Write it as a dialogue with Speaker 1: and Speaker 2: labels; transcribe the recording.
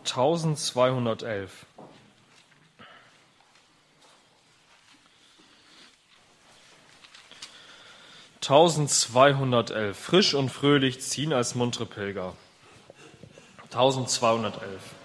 Speaker 1: 1211. Frisch und fröhlich ziehen als muntere Pilger. 1211.